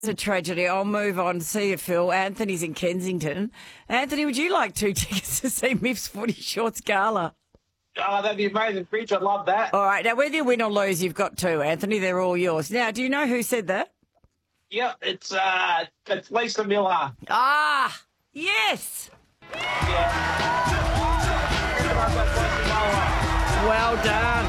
It's a tragedy. I'll move on to see you, Phil. Anthony's in Kensington. Anthony, would you like 2 tickets to see Miff's Footy Shorts Gala? Oh, that'd be amazing, Bridge. I'd love that. All right. Now, whether you win or lose, you've got 2, Anthony. They're all yours. Now, do you know who said that? Yeah, it's Lisa Miller. Ah, yes. Yeah. Well done.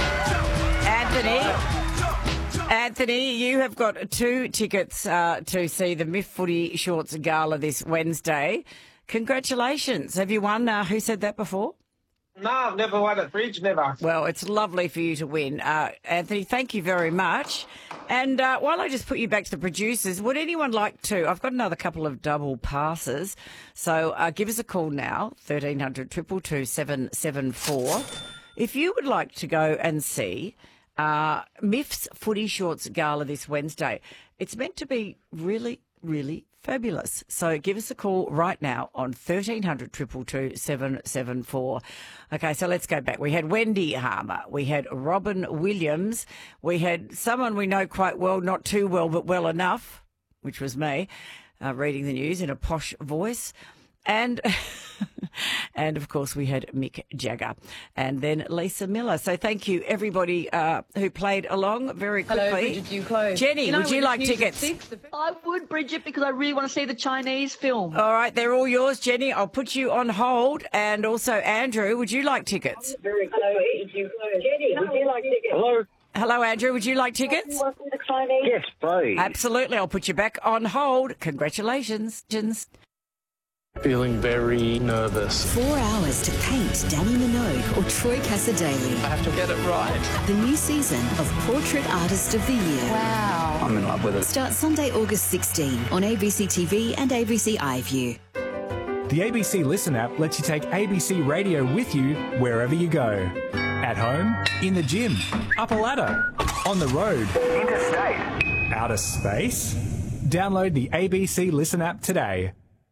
Anthony, you have got 2 tickets to see the Miff Footy Shorts Gala this Wednesday. Congratulations. Have you won Who Said That before? No, I've never won at Bridge, never. Well, it's lovely for you to win. Anthony, thank you very much. And while I just put you back to the producers, would anyone like to? I've got another couple of double passes. So give us a call now, 1300 222 774. If you would like to go and see Miff's Footy Shorts Gala this Wednesday, it's meant to be really, really fabulous. So give us a call right now on 1300 222 774. Okay, so let's go back. We had Wendy Harmer. We had Robin Williams. We had someone we know quite well, not too well, but well enough, which was me, reading the news in a posh voice. And, and of course, we had Mick Jagger and then Lisa Miller. So thank you, everybody who played along very quickly. Hello, Bridget Duclos. Jenny, would you like tickets? I would, Bridget, because I really want to see the Chinese film. All right, they're all yours, Jenny. I'll put you on hold. And also, Andrew, would you like tickets? Very close. Jenny, would you like tickets? Hello? Hello, Andrew. Would you like tickets? Yes, please. Absolutely. I'll put you back on hold. Congratulations, Jins. Feeling very nervous. 4 hours to paint Danny Minogue or Troy Cassar-Daley. I have to get it right. The new season of Portrait Artist of the Year. Wow. I'm in love with it. Starts Sunday, August 16 on ABC TV and ABC iView. The ABC Listen app lets you take ABC Radio with you wherever you go. At home, in the gym, up a ladder, on the road, interstate, outer space. Download the ABC Listen app today.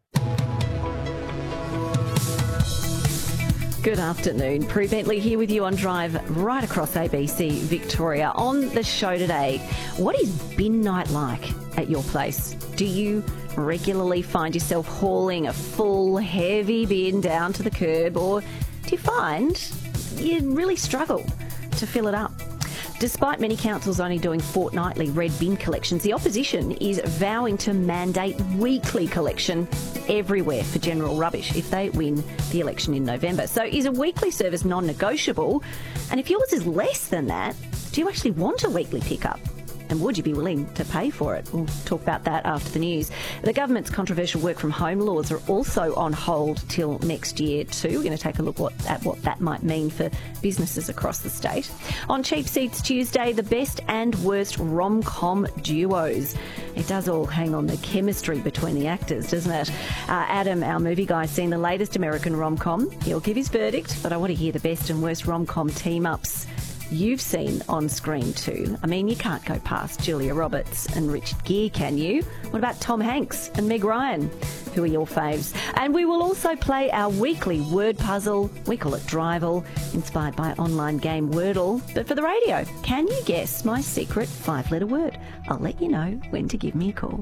Good afternoon. Prue Bentley here with you on Drive right across ABC Victoria. On the show today, what is bin night like at your place? Do you regularly find yourself hauling a full, heavy bin down to the curb, or do you find you really struggle to fill it up? Despite many councils only doing fortnightly red bin collections, the opposition is vowing to mandate weekly collection everywhere for general rubbish if they win the election in November. So is a weekly service non-negotiable? And if yours is less than that, do you actually want a weekly pickup? And would you be willing to pay for it? We'll talk about that after the news. The government's controversial work from home laws are also on hold till next year too. We're going to take a look at what that might mean for businesses across the state. On Cheap Seats Tuesday, the best and worst rom-com duos. It does all hang on the chemistry between the actors, doesn't it? Adam, our movie guy, has seen the latest American rom-com. He'll give his verdict, but I want to hear the best and worst rom-com team-ups you've seen on screen too. I mean, you can't go past Julia Roberts and Richard Gere, can you? What about Tom Hanks and Meg Ryan? Who are your faves? And we will also play our weekly word puzzle. We call it Drivel, inspired by online game Wordle. But for the radio, can you guess my secret 5-letter word? I'll let you know when to give me a call.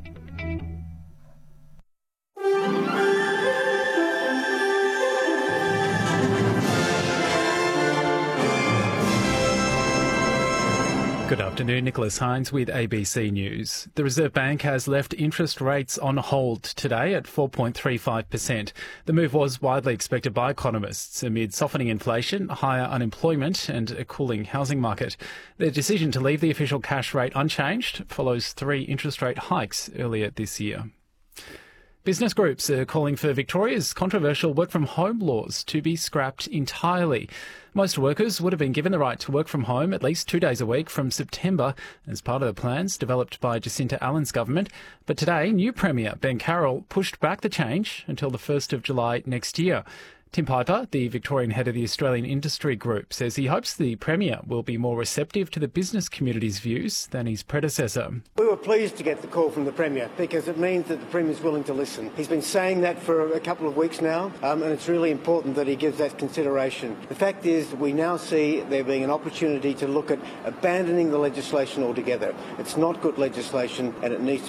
Good afternoon, Nicholas Hines with ABC News. The Reserve Bank has left interest rates on hold today at 4.35%. The move was widely expected by economists amid softening inflation, higher unemployment and a cooling housing market. The decision to leave the official cash rate unchanged follows 3 interest rate hikes earlier this year. Business groups are calling for Victoria's controversial work-from-home laws to be scrapped entirely. Most workers would have been given the right to work from home at least 2 days a week from September as part of the plans developed by Jacinta Allen's government. But today, new Premier Ben Carroll pushed back the change until the 1st of July next year. Tim Piper, the Victorian head of the Australian Industry Group, says he hopes the Premier will be more receptive to the business community's views than his predecessor. We were pleased to get the call from the Premier because it means that the Premier is willing to listen. He's been saying that for a couple of weeks now, and it's really important that he gives that consideration. The fact is we now see there being an opportunity to look at abandoning the legislation altogether. It's not good legislation and it needs to